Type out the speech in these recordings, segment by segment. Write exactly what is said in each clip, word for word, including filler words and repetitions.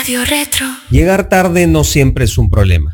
Radio Retro. Llegar tarde no siempre es un problema.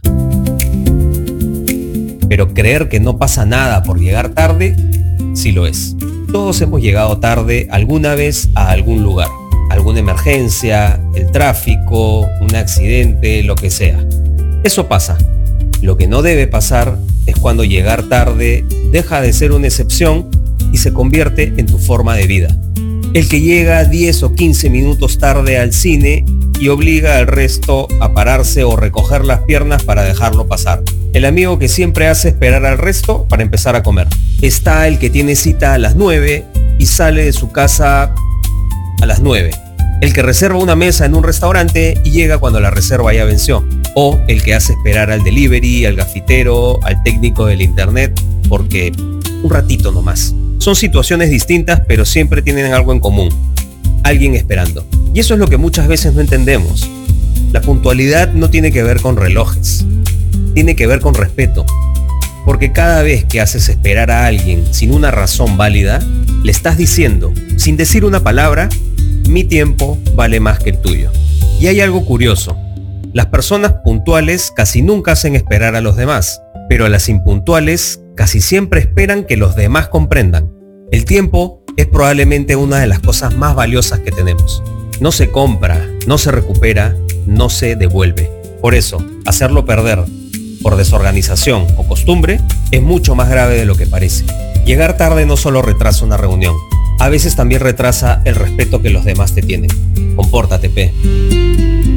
Pero creer que no pasa nada por llegar tarde, sí lo es. Todos hemos llegado tarde alguna vez a algún lugar. Alguna emergencia, el tráfico, un accidente, lo que sea. Eso pasa. Lo que no debe pasar es cuando llegar tarde deja de ser una excepción y se convierte en tu forma de vida. El que llega diez o quince minutos tarde al cine y obliga al resto a pararse o recoger las piernas para dejarlo pasar. El amigo que siempre hace esperar al resto para empezar a comer. Está el que tiene cita a las nueve y sale de su casa a las nueve. El que reserva una mesa en un restaurante y llega cuando la reserva ya venció. O el que hace esperar al delivery, al gafitero, al técnico del internet, porque un ratito nomás. Son situaciones distintas, pero siempre tienen algo en común. Alguien esperando. Y eso es lo que muchas veces no entendemos. La puntualidad no tiene que ver con relojes. Tiene que ver con respeto. Porque cada vez que haces esperar a alguien sin una razón válida, le estás diciendo, sin decir una palabra, mi tiempo vale más que el tuyo. Y hay algo curioso. Las personas puntuales casi nunca hacen esperar a los demás, pero a las impuntuales casi siempre esperan que los demás comprendan. El tiempo es probablemente una de las cosas más valiosas que tenemos. No se compra, no se recupera, no se devuelve. Por eso, hacerlo perder por desorganización o costumbre es mucho más grave de lo que parece. Llegar tarde no solo retrasa una reunión, a veces también retrasa el respeto que los demás te tienen. Compórtate, pe.